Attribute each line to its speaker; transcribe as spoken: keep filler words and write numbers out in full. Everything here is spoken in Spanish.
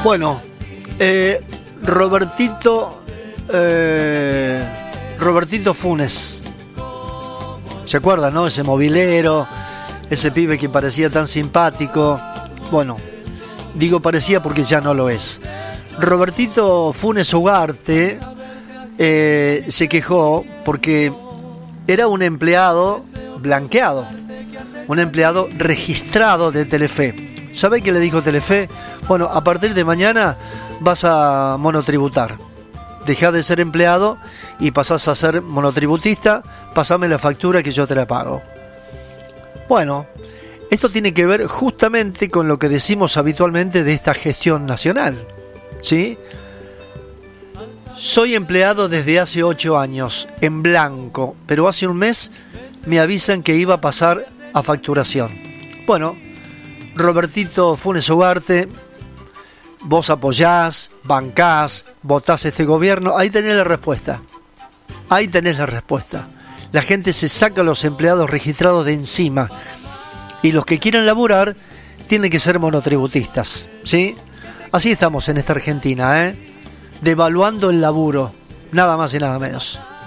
Speaker 1: Bueno, eh, Robertito, eh, Robertito Funes, ¿se acuerdan, no? Ese mobilero, ese pibe que parecía tan simpático. Bueno, digo parecía porque ya no lo es. Robertito Funes Ugarte eh, se quejó porque era un empleado blanqueado, un empleado registrado de Telefe. ¿Sabe qué le dijo Telefe? Bueno, a partir de mañana vas a monotributar. Dejá de ser empleado y pasás a ser monotributista. Pasame la factura que yo te la pago. Bueno, esto tiene que ver justamente con lo que decimos habitualmente de esta gestión nacional, ¿sí? Soy empleado desde hace ocho años, en blanco, pero hace un mes me avisan que iba a pasar a facturación. Bueno, Robertito Funes Ugarte, vos apoyás, bancás, votás este gobierno, ahí tenés la respuesta. Ahí tenés la respuesta. La gente se saca a los empleados registrados de encima y los que quieran laburar tienen que ser monotributistas, ¿sí? Así estamos en esta Argentina, ¿eh? Devaluando el laburo, nada más y nada menos.